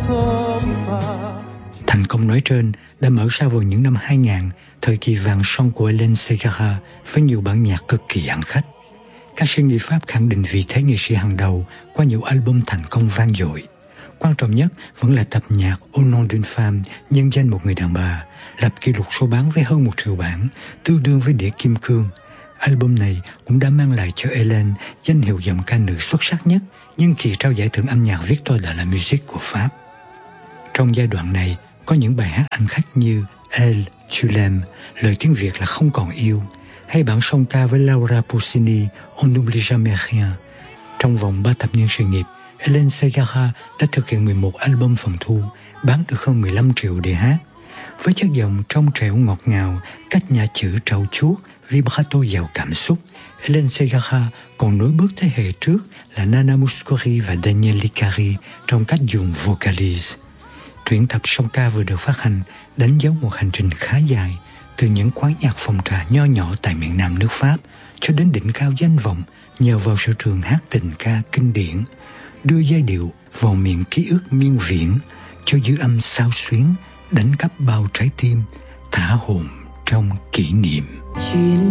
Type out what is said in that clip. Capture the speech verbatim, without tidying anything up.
Thành công nói trên đã mở ra vào những năm hai nghìn, thời kỳ vàng son của Hélène Ségara với nhiều bản nhạc cực kỳ ăn khách. Các sĩ người Pháp khẳng định vị thế nghệ sĩ hàng đầu qua nhiều album thành công vang dội. Quan trọng nhất vẫn là tập nhạc Au nom d'une femme, nhân danh một người đàn bà, lập kỷ lục số bán với hơn một triệu bản, tương đương với đĩa kim cương. Album này cũng đã mang lại cho Hélène danh hiệu giọng ca nữ xuất sắc nhất nhân kỳ trao giải thưởng âm nhạc Victoire de la Musique của Pháp. Trong giai đoạn này, có những bài hát ăn khách như Elle, tu l'aimes, lời tiếng Việt là Không còn yêu, hay bản song ca với Laura Pausini, On n'oublie jamais rien. Trong vòng ba thập niên sự nghiệp, Hélène Ségara đã thực hiện mười một album phòng thu, bán được hơn mười lăm triệu đĩa hát. Với chất giọng trong trẻo ngọt ngào, cách nhả chữ trau chuốt, vibrato giàu cảm xúc, Hélène Ségara còn nối bước thế hệ trước là Nana Mouskouri và Daniel Licari trong cách dùng vocalize. Truyện tập song ca vừa được phát hành đánh dấu một hành trình khá dài, từ những quán nhạc phòng trà nho nhỏ tại miền Nam nước Pháp cho đến đỉnh cao danh vọng nhờ vào sở trường hát tình ca kinh điển, đưa giai điệu vào miền ký ức miên viễn, cho dư âm xao xuyến đánh cắp bao trái tim, thả hồn trong kỷ niệm.